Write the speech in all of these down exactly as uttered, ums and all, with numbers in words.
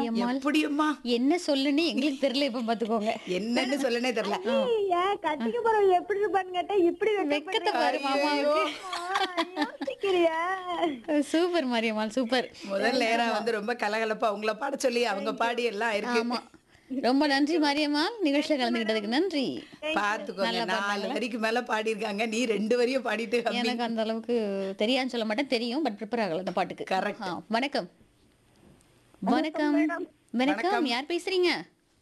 மாரியம்மாள் எப்படியம்மா என்ன சொல்லுன்னு எங்களுக்கு தெரியல இப்ப பாத்துக்கோங்க. என்னன்னு சொல்லனே தெரியல. ஏன் கட்டிக்க போறவங்க எப்படி இருப்பான்னு கேட்டா இப்படி வெக்கத்தை வெக்கப்படுறீங்க. பாரு மாமாவுக்கு. ஆ, யோசிக்கிறியா? Super Mariammal super. முதல் நேரம் வந்து ரொம்ப கலகலப்பா உங்களை பாட சொல்லி அவங்க பாடி எல்லாம் இருக்கு. ஆமா ரொம்ப நன்றி மாரியம்மாள் நிகழ்ச்சியில கலந்துகிட்டதுக்கு நன்றி. பாத்துக்கோங்க நாலு வரிக்கு மேல பாடி இருக்காங்க, நீ ரெண்டு வரியும் பாடிட்டு அப்படி. எனக்கு அந்த அளவுக்கு தெரியான்னு சொல்ல மாட்டேன், தெரியும் பட் ப்ரிப்பேர் ஆகல அந்த பாட்டுக்கு. Correct. ஆ, வணக்கம் வணக்கம் வணக்கம் யார் பேசுறீங்க?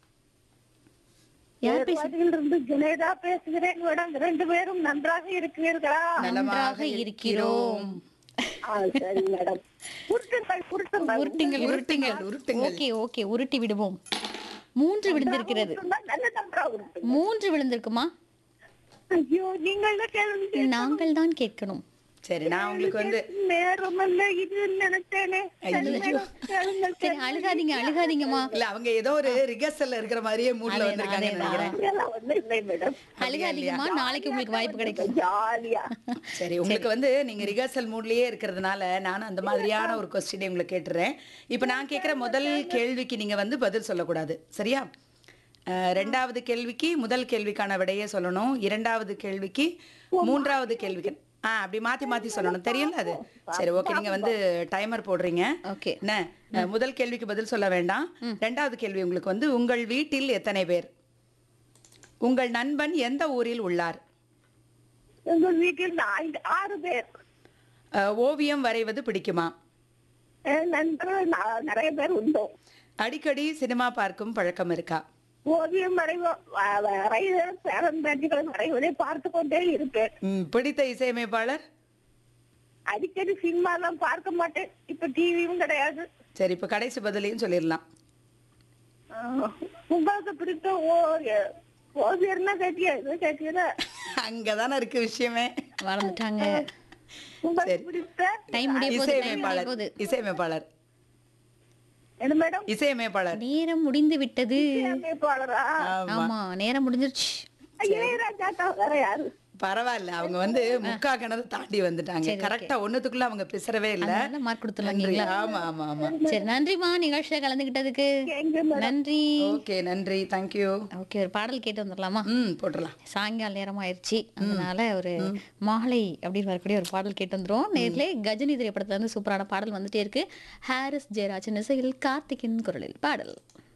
யார் பேசு கோட்டையில் இருந்து ஜுனைதா பேசுகிறேன் மேடம். ரெண்டு பேரும் நன்றாக இருக்கிறீர்களா? நன்றாக இருக்கிறோம். ஆ, சரி மேடம். உருட்டுங்கள் உருட்டுங்கள். உருட்டுங்கள் உருட்டுங்கள், உருட்டுங்கள். உருட்டுங்கள். ஓகே ஓகே உருட்டி விடுவோம். மூன்று விழுந்திருக்கிறது. உருட்டுங்கள், நல்ல நன்றாக உருட்டுங்கள். மூன்று விழுந்திருக்குமா? ஐயோ, நீங்கள் தான் கேளுங்க. நாங்கள் தான் கேட்கணும். சரி நான் உங்களுக்கு வந்து நேரம் அல்ல இது நினைச்சேனே. சரி ஐயோ. மேடம், கேளுங்கள், சரி அழுகாதீங்க அழுகாதீங்கம்மா. இல்ல அவங்க ஏதோ ஒரு ரிகர்சல்ல இருக்கிற மாதிரியே மூட்ல அதேதான், வந்திருக்காங்கன்னு அதேதான். நினைக்கிறேன். கேளுங்கள். ஒண்ணும் இல்லை மேடம். அழுகாதீங்கம்மா, நாளைக்கு உங்களுக்கு வாய்ப்பு கிடைக்கும். ஜாலியா. சரி உங்களுக்கு வந்து நீங்க ரிகர்சல் மூட்லயே இருக்கிறதுனால நானும் அந்த மாதிரியான ஒரு கொஸ்டினை உங்களுக்கு கேட்டுறேன். இப்போ நான் கேட்குற முதல் கேள்விக்கு நீங்க வந்து பதில் சொல்லக்கூடாது, சரியா? அஹ், ரெண்டாவது கேள்விக்கு முதல் கேள்விக்கான விடையே சொல்லணும், இரண்டாவது கேள்விக்கு மூன்றாவது கேள்விக்கு ஆ அப்படி மாத்தி மாத்தி சொல்லணும், தெரியல அது. சரி ஓகே, நீங்க வந்து டைமர் போடுறீங்க. ஓகே என்ன அஹ், முதல் கேள்விக்கு பதில் சொல்ல வேண்டாம். ரெண்டாவது கேள்வி உங்களுக்கு வந்து உங்கள் வீட்டில் எத்தனை பேர்? உங்கள் நண்பன் எந்த ஊரில் உள்ளார்? எங்கள் வீட்டில் ஐந்து ஆறு பேர். அஹ், ஓவியம் வரைவது பிடிக்குமா? என் நண்பர்கள் ந- நிறைய பேர் உண்டு. அடிக்கடி சினிமா பார்க்கும் பழக்கம் இருக்கா? ஓவியம் வரைவ வ- வரைவ பேரம்பேட்டிகள் வரைவதை பார்த்து கொண்டே இருப்பேன். ம், பிடித்த இசையமைப்பாளர்? அடிக்கடி சினிமாலாம் பார்க்க மாட்டேன், இப்ப டிவியும் கிடையாது. சரி இப்போ கடைசி பதிலையும் சொல்லிடலாம். ஆஹ், உங்களுக்கு பிடித்த ஓ- ஓவியர்னா கேட்டியா? இது கேட்டீங்க. அங்கதானே இருக்கு விஷயமே. மறந்துட்டாங்க. உங்களுக்கு பிடித்த டைம் முடிய போகுது டைம் முடிய இசையமைப்பாளர் போகுது. இசையமைப்பாளர் என்ன மேடம்? இசையமைப்பாளர் நேரம் முடிந்து விட்டது. இசையமைப்பாளரா? ஆமா ஆமா நேரம் முடிஞ்சிருச்சு. இளையராஜா தான், வேற யாரு? பரவாயில்ல, அவங்க வந்து முக்கா கிணறு தாண்டி வந்துட்டாங்க. சரி, கரெக்டா ஒண்ணுத்துக்குள்ள அவங்க பிசறவே இல்ல. அதனால மார்க் கொடுத்துடலாம் நன்றி. இல்லைங்களா? ஆமா ஆமா ஆமா. சரி நன்றிமா நிகழ்ச்சியில கலந்துகிட்டதுக்கு. எங்க மேடம்? நன்றி. ஓகே நன்றி, தேங்க்யூ. ஓகே ஒரு பாடல் கேட்டு வந்துடலாமா? ம் போட்டுடலாம். சாயங்கால நேரம் ஆயிடுச்சு, அதனால ஒரு மாலை அப்படின்னு வரக்கூடிய ஒரு பாடல் கேட்டு வந்துரும். நேர்ல கஜினி திரைப்படத்துல இருந்து சூப்பரான பாடல் வந்துட்டே இருக்கு. ஹாரிஸ் ஜெயராஜன் இசையில் கார்த்திகின் குரலில் பாடல்.